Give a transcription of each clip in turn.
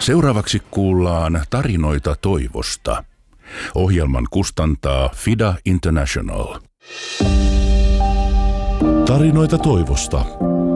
Seuraavaksi kuullaan tarinoita toivosta. Ohjelman kustantaa FIDA International. Tarinoita toivosta.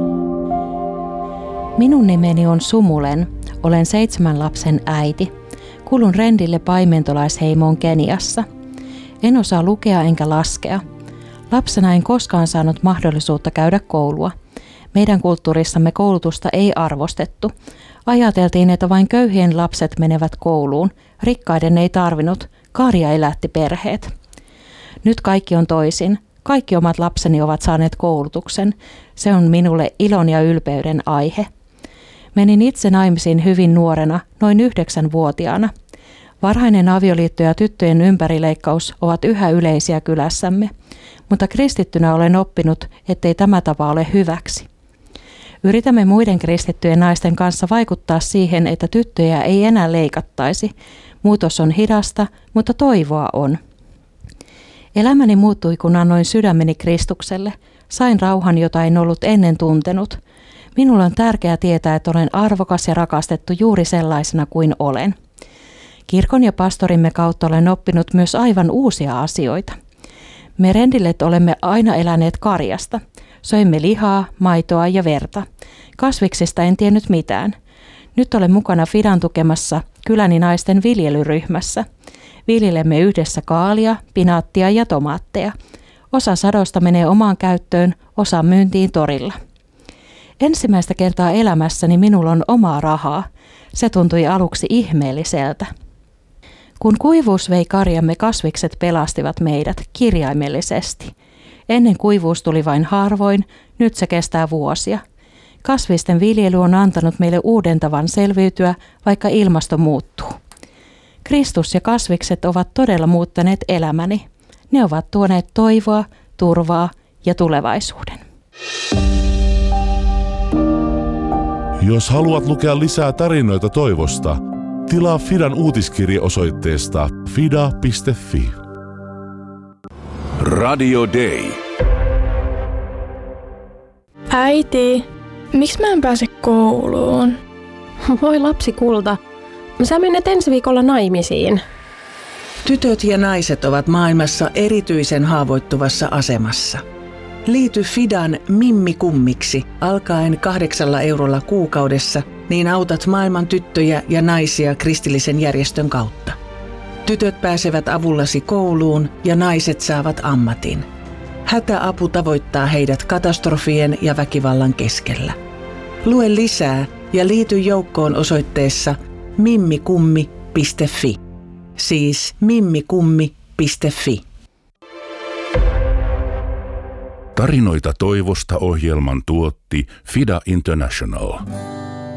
Minun nimeni on Sumulen. Olen 7 lapsen äiti. Kuulun Rendille paimentolaisheimoon Keniassa. En osaa lukea enkä laskea. Lapsena en koskaan saanut mahdollisuutta käydä koulua. Meidän kulttuurissamme koulutusta ei arvostettu. Ajateltiin, että vain köyhien lapset menevät kouluun. Rikkaiden ei tarvinnut. Karja elätti perheet. Nyt kaikki on toisin. Kaikki omat lapseni ovat saaneet koulutuksen. Se on minulle ilon ja ylpeyden aihe. Menin itse naimisiin hyvin nuorena, noin 9-vuotiaana. Varhainen avioliitto ja tyttöjen ympärileikkaus ovat yhä yleisiä kylässämme, mutta kristittynä olen oppinut, ettei tämä tapa ole hyväksi. Yritämme muiden kristittyjen naisten kanssa vaikuttaa siihen, että tyttöjä ei enää leikattaisi. Muutos on hidasta, mutta toivoa on. Elämäni muuttui, kun annoin sydämeni Kristukselle. Sain rauhan, jota en ollut ennen tuntenut. Minulle on tärkeää tietää, että olen arvokas ja rakastettu juuri sellaisena kuin olen. Kirkon ja pastorimme kautta olen oppinut myös aivan uusia asioita. Me Rendillet olemme aina eläneet karjasta. Söimme lihaa, maitoa ja verta. Kasviksista en tiennyt mitään. Nyt olen mukana FIDAn tukemassa kyläni naisten viljelyryhmässä. Viljelemme yhdessä kaalia, pinaattia ja tomaatteja. Osa sadosta menee omaan käyttöön, osa myyntiin torilla. Ensimmäistä kertaa elämässäni minulla on omaa rahaa. Se tuntui aluksi ihmeelliseltä. Kun kuivuus vei karjamme, kasvikset pelastivat meidät kirjaimellisesti. Ennen kuivuus tuli vain harvoin, nyt se kestää vuosia. Kasvisten viljely on antanut meille uuden tavan selviytyä, vaikka ilmasto muuttuu. Kristus ja kasvikset ovat todella muuttaneet elämäni. Ne ovat tuoneet toivoa, turvaa ja tulevaisuuden. Jos haluat lukea lisää tarinoita toivosta, tilaa FIDAn uutiskirje osoitteesta fida.fi. Radio Day. Äiti, miksi mä en pääse kouluun? Voi lapsi kulta, sä menet ensi viikolla naimisiin. Tytöt ja naiset ovat maailmassa erityisen haavoittuvassa asemassa. Liity FIDAn Mimmi Kummiksi alkaen 8 eurolla kuukaudessa, niin autat maailman tyttöjä ja naisia kristillisen järjestön kautta. Tytöt pääsevät avullasi kouluun ja naiset saavat ammatin. Hätäapu tavoittaa heidät katastrofien ja väkivallan keskellä. Lue lisää ja liity joukkoon osoitteessa mimmikummi.fi. Siis mimmikummi.fi. Tarinoita toivosta ohjelman tuotti FIDA International.